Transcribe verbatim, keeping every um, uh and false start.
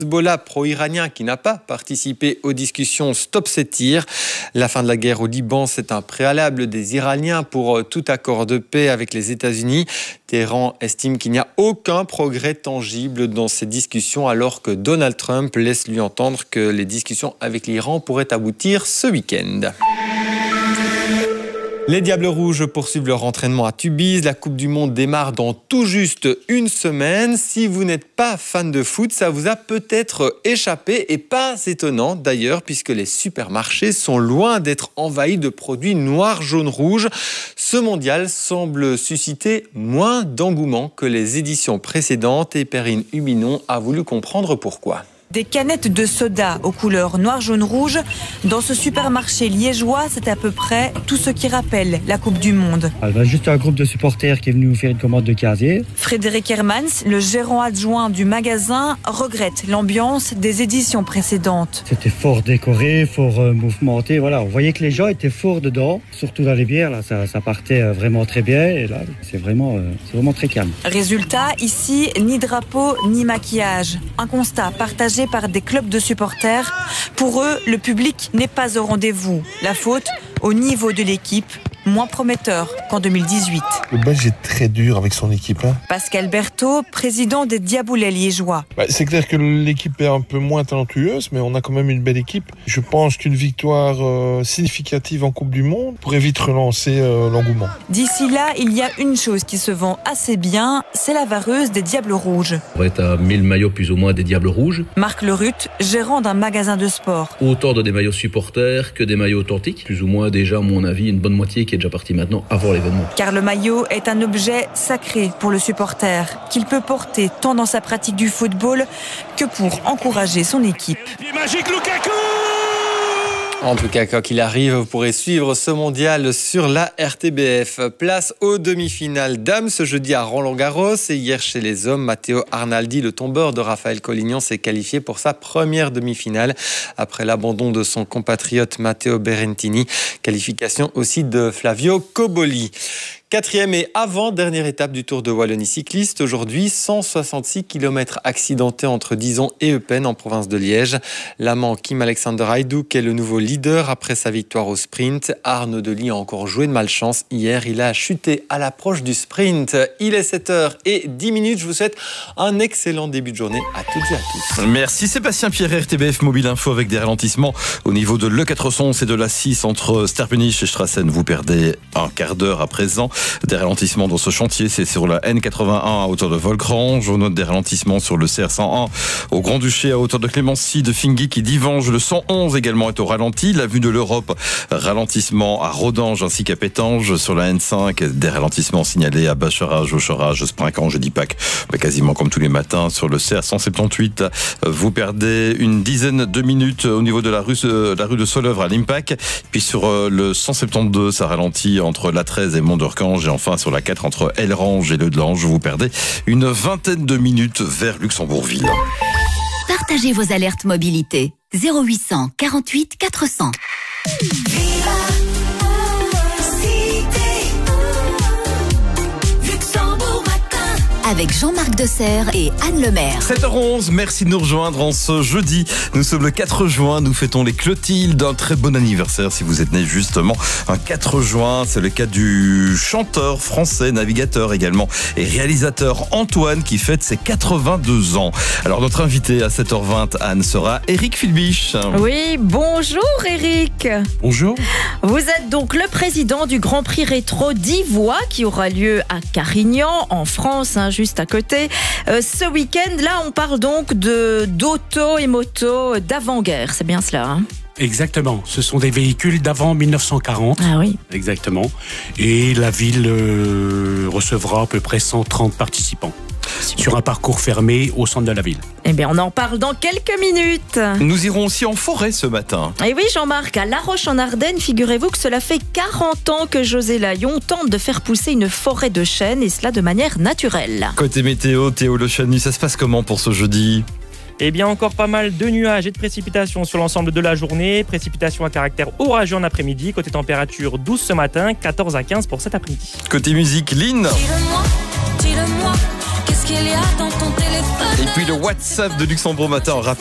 Hezbollah pro-iranien qui n'a pas participé aux discussions stoppe ces tirs. La fin de la guerre au Liban, c'est un préalable des Iraniens pour tout accord de paix avec les États-Unis. Téhéran estime qu'il n'y a aucun progrès tangible dans ces discussions alors que Donald Trump laisse lui entendre que les discussions avec l'Iran pourraient aboutir ce week-end. Les Diables Rouges poursuivent leur entraînement à Tubize. La Coupe du Monde démarre dans tout juste une semaine. Si vous n'êtes pas fan de foot, ça vous a peut-être échappé. Et pas étonnant d'ailleurs, puisque les supermarchés sont loin d'être envahis de produits noirs, jaunes, rouges. Ce mondial semble susciter moins d'engouement que les éditions précédentes. Et Perrine Huminon a voulu comprendre pourquoi. Des canettes de soda aux couleurs noir, jaune, rouge. Dans ce supermarché liégeois, c'est à peu près tout ce qui rappelle la Coupe du Monde. Il y a juste un groupe de supporters qui est venu nous faire une commande de casier. Frédéric Hermans, le gérant adjoint du magasin, regrette l'ambiance des éditions précédentes. C'était fort décoré, fort euh, mouvementé. Voilà, on voyait que les gens étaient forts dedans, surtout dans les bières. Là, ça, ça partait vraiment très bien. Et là, c'est vraiment, euh, c'est vraiment très calme. Résultat, ici, ni drapeau, ni maquillage. Un constat partagé par des clubs de supporters. Pour eux, le public n'est pas au rendez-vous. La faute au niveau de l'équipe, moins prometteur qu'en deux mille dix-huit. Le Belge est très dur avec son équipe. Hein. Pascal Berthaud, président des Diaboulets liégeois. Bah, c'est clair que l'équipe est un peu moins talentueuse, mais on a quand même une belle équipe. Je pense qu'une victoire euh, significative en Coupe du Monde pourrait vite relancer euh, l'engouement. D'ici là, il y a une chose qui se vend assez bien, c'est la vareuse des Diables Rouges. On va être à mille maillots plus ou moins des Diables Rouges. Marc Lerut, gérant d'un magasin de sport. Autant de des maillots supporters que des maillots authentiques. Plus ou moins déjà, à mon avis, une bonne moitié qui est déjà partie maintenant avant l'événement. Car le maillot est un objet sacré pour le supporter, qu'il peut porter tant dans sa pratique du football que pour encourager son équipe. Magique Lukaku! En tout cas, quoi qu'il arrive, vous pourrez suivre ce mondial sur la R T B F. Place aux demi-finales dames ce jeudi à Roland-Garros. Et hier, chez les hommes, Matteo Arnaldi, le tombeur de Raphaël Collignon, s'est qualifié pour sa première demi-finale après l'abandon de son compatriote Matteo Berrettini. Qualification aussi de Flavio Cobolli. Quatrième et avant-dernière étape du Tour de Wallonie cycliste. Aujourd'hui, cent soixante-six kilomètres accidentés entre Dizon et Eupen en province de Liège. L'amant Kim Alexander Hajduk est le nouveau leader après sa victoire au sprint. Arnaud Delis a encore joué de malchance. Hier, il a chuté à l'approche du sprint. Il est sept heures dix minutes. Je vous souhaite un excellent début de journée à toutes et à tous. Merci Sébastien Pierre, R T B F Mobile Info avec des ralentissements au niveau de l'E quatre cent onze et de l'A six entre Sterpenich et Strassen. Vous perdez un quart d'heure à présent. Des ralentissements dans ce chantier, c'est sur la N quatre-vingt-un à hauteur de Volcrange. On note des ralentissements sur le C R cent un au Grand-Duché à hauteur de Clémency, de Fingui qui Divange. Le cent onze également est au ralenti. La vue de l'Europe, ralentissement à Rodange ainsi qu'à Pétange. Sur la N cinq, des ralentissements signalés à Bacharage, Aucherage, Sprincange, Dipac, mais quasiment comme tous les matins. Sur le C R cent soixante-dix-huit, vous perdez une dizaine de minutes au niveau de la rue, la rue de Soleuvre à l'Impac. Puis sur le cent soixante-douze, ça ralentit entre la treize et Mont-d'Orcange. Et enfin, sur la quatre, entre Elrange et Le Delange, vous perdez une vingtaine de minutes vers Luxembourgville. Partagez vos alertes mobilité. zéro huit cent quarante-huit quatre cents. Avec Jean-Marc Desserre et Anne Lemaire. sept heures onze, merci de nous rejoindre en ce jeudi. Nous sommes le quatre juin, nous fêtons les Clotildes. Un très bon anniversaire si vous êtes né justement un quatre juin. C'est le cas du chanteur français, navigateur également et réalisateur Antoine qui fête ses quatre-vingt-deux ans. Alors notre invité à sept heures vingt, Anne, sera Éric Filbiche. Oui, bonjour Éric. Bonjour. Vous êtes donc le président du Grand Prix Rétro d'Ivoix qui aura lieu à Carignan en France, hein, juste à côté. Euh, ce week-end, là, on parle donc de d'auto et moto d'avant-guerre. C'est bien cela, hein? Exactement. Ce sont des véhicules d'avant mille neuf cent quarante. Ah oui. Exactement. Et la ville euh, recevra à peu près cent trente participants. Super. Sur un parcours fermé au centre de la ville. Eh bien, on en parle dans quelques minutes. Nous irons aussi en forêt ce matin. Et oui, Jean-Marc, à La Roche-en-Ardenne, figurez-vous que cela fait quarante ans que José Layon tente de faire pousser une forêt de chênes, et cela de manière naturelle. Côté météo, Théo Le Chanu, ça se passe comment pour ce jeudi ? Eh bien, encore pas mal de nuages et de précipitations sur l'ensemble de la journée. Précipitations à caractère orageux en après-midi. Côté température, douze ce matin, quatorze à quinze pour cet après-midi. Côté musique, Lynn. Dis-le-moi, dis-le-moi. Qu'est-ce qu'il y a dans ton téléphone? Et puis le WhatsApp de Luxembourg Matin en